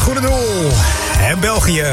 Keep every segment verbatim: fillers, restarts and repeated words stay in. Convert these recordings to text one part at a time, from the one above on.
goede doel. En België.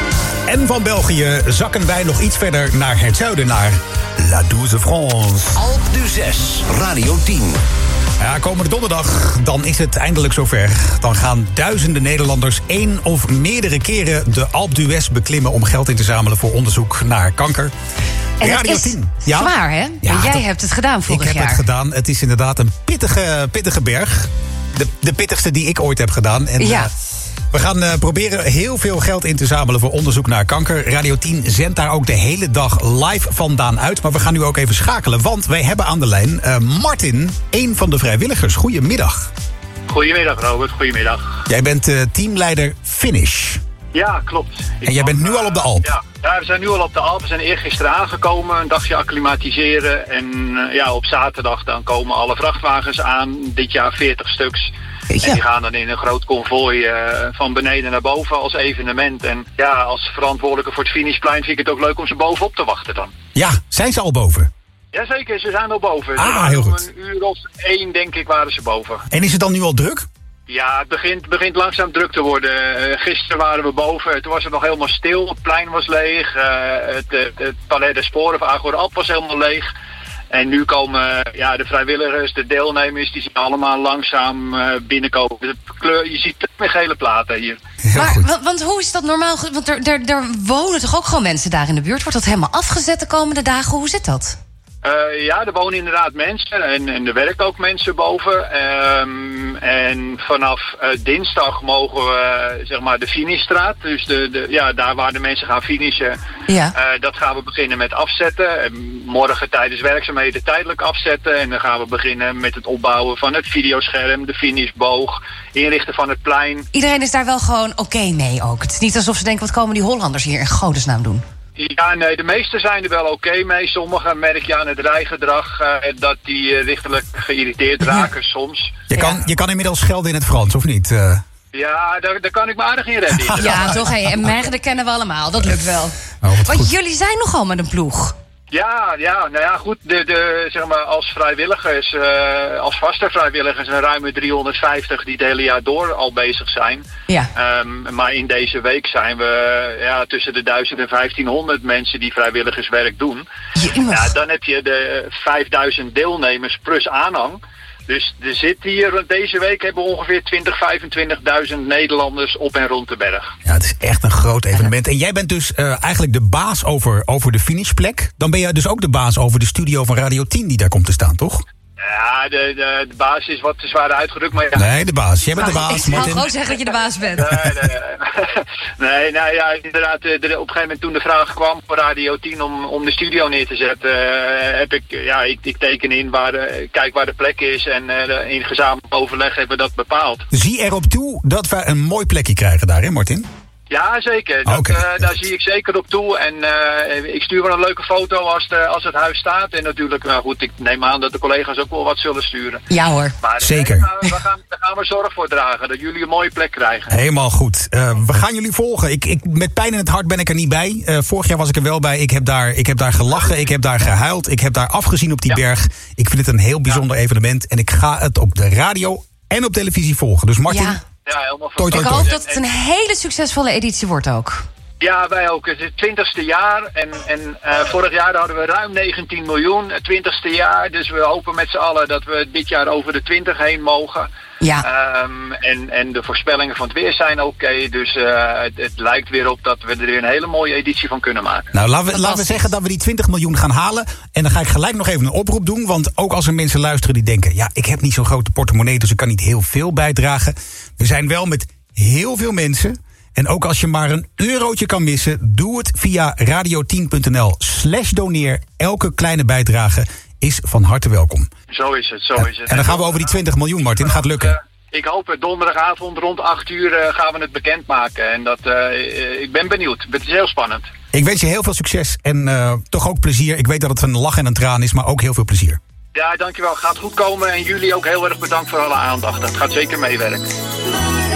En van België zakken wij nog iets verder naar het zuiden, naar La Douze France. Alpe d'Huez, Radio tien. Ja, komende donderdag, dan is het eindelijk zover. Dan gaan duizenden Nederlanders één of meerdere keren de Alpe d'Huez beklimmen om geld in te zamelen voor onderzoek naar kanker. En Radio het is tien. Ja? zwaar, hè? Ja, jij dat, hebt het gedaan vorig jaar. Ik heb jaar. het gedaan. Het is inderdaad een pittige, pittige berg. De, de pittigste die ik ooit heb gedaan. En, ja. Uh, we gaan uh, proberen heel veel geld in te zamelen voor onderzoek naar kanker. Radio tien zendt daar ook de hele dag live vandaan uit. Maar we gaan nu ook even schakelen, want wij hebben aan de lijn uh, Martin, een van de vrijwilligers. Goedemiddag. Goedemiddag Robert, goedemiddag. Jij bent uh, teamleider Finish. Ja, klopt. Ik en jij bent nu al op de Alp? Ja, ja, we zijn nu al op de Alp. We zijn eergisteren aangekomen, een dagje acclimatiseren. En uh, ja, op zaterdag dan komen alle vrachtwagens aan, dit jaar veertig stuks. Ja. En die gaan dan in een groot konvooi uh, van beneden naar boven als evenement. En ja, als verantwoordelijke voor het finishplein vind ik het ook leuk om ze bovenop te wachten dan. Ja, zijn ze al boven? Jazeker, ze zijn al boven. Ah, heel goed. Om een uur of één, denk ik, waren ze boven. En is het dan nu al druk? Ja, het begint, begint langzaam druk te worden. Uh, gisteren waren we boven, toen was het nog helemaal stil. Het plein was leeg, uh, het, het, het Palais des Sports of Agora Alp was helemaal leeg. En nu komen ja, de vrijwilligers, de deelnemers, die zien allemaal langzaam uh, binnenkomen. De kleur, je ziet met gele platen hier. Maar, want, want hoe is dat normaal? Want er, er, er wonen toch ook gewoon mensen daar in de buurt? Wordt dat helemaal afgezet de komende dagen? Hoe zit dat? Uh, ja, er wonen inderdaad mensen en, en er werken ook mensen boven. Um, en vanaf uh, dinsdag mogen we uh, zeg maar de finishstraat, dus de, de, ja, daar waar de mensen gaan finishen, ja. uh, dat gaan we beginnen met afzetten. En morgen tijdens werkzaamheden tijdelijk afzetten. En dan gaan we beginnen met het opbouwen van het videoscherm, de finishboog, inrichten van het plein. Iedereen is daar wel gewoon oké okay mee ook. Het is niet alsof ze denken, wat komen die Hollanders hier in godesnaam doen? Ja, nee, de meesten zijn er wel oké okay mee. Sommigen merk je aan het rijgedrag uh, dat die uh, lichtelijk geïrriteerd raken ja. soms. Je kan, ja. je kan inmiddels schelden in het Frans, of niet? Uh... Ja, daar, daar kan ik me aardig in redden. Ja, toch? Hey, en merken kennen we allemaal, dat lukt wel. Oh, Want goed. Jullie zijn nogal met een ploeg. Ja, ja, nou ja, goed, de, de, zeg maar als vrijwilligers, uh, als vaste vrijwilligers, een ruime driehonderdvijftig die het hele jaar door al bezig zijn. Ja. Um, maar in deze week zijn we ja, tussen de duizend en vijftienhonderd mensen die vrijwilligerswerk doen. Ja, dan heb je de vijfduizend deelnemers plus aanhang. Dus er zit hier, deze week hebben we ongeveer twintig, vijfentwintigduizend Nederlanders op en rond de berg. Ja, het is echt een groot evenement. En jij bent dus uh, eigenlijk de baas over, over de finishplek. Dan ben jij dus ook de baas over de studio van Radio tien die daar komt te staan, toch? Ja, de, de, de baas is wat te zwaar uitgedrukt, maar ja. Nee, de baas. Jij bent de baas, Ik Martin. mag gewoon zeggen dat je de baas bent. Nee, nee, nee. nee nou ja, inderdaad, de, de, op een gegeven moment toen de vraag kwam voor Radio tien om, om de studio neer te zetten, uh, heb ik, ja, ik, ik teken in waar, uh, kijk waar de plek is en uh, in gezamenlijk overleg hebben we dat bepaald. Zie erop toe dat we een mooi plekje krijgen daar, hè Martin? Ja, zeker. Dat, okay. uh, daar zie ik zeker op toe. En uh, ik stuur wel een leuke foto als, de, als het huis staat. En natuurlijk, nou goed, ik neem aan dat de collega's ook wel wat zullen sturen. Ja hoor. Maar, zeker. Nee, we gaan, daar gaan we zorg voor dragen, dat jullie een mooie plek krijgen. Helemaal goed. Uh, we gaan jullie volgen. Ik, ik, met pijn in het hart ben ik er niet bij. Uh, vorig jaar was ik er wel bij. Ik heb daar, ik heb daar gelachen, ik heb daar gehuild. Ik heb daar afgezien op die ja. berg. Ik vind het een heel bijzonder ja. evenement. En ik ga het op de radio en op televisie volgen. Dus Martin... Ja. Ja, helemaal toi, toi, ik toi. hoop dat het een hele succesvolle editie wordt ook. Ja, wij ook. Het is het twintigste jaar. En, en uh, vorig jaar hadden we ruim negentien miljoen. Het twintigste jaar. Dus we hopen met z'n allen dat we dit jaar over de twintig heen mogen. Ja. Um, en, en de voorspellingen van het weer zijn oké. Okay, dus uh, het, het lijkt weer op dat we er weer een hele mooie editie van kunnen maken. Nou, laten we, laten we zeggen dat we die twintig miljoen gaan halen. En dan ga ik gelijk nog even een oproep doen. Want ook als er mensen luisteren die denken... ja, ik heb niet zo'n grote portemonnee, dus ik kan niet heel veel bijdragen. We zijn wel met heel veel mensen... En ook als je maar een eurotje kan missen... doe het via radio tien punt n l slash doneer. Elke kleine bijdrage is van harte welkom. Zo is het, zo is het. En dan gaan we over die twintig miljoen, Martin. Gaat lukken. Uh, ik hoop het. Donderdagavond rond acht uur uh, gaan we het bekendmaken. En dat, uh, ik ben benieuwd. Het is heel spannend. Ik wens je heel veel succes en uh, toch ook plezier. Ik weet dat het een lach en een traan is, maar ook heel veel plezier. Ja, dankjewel. Gaat goed komen. En jullie ook heel erg bedankt voor alle aandacht. Dat gaat zeker meewerken.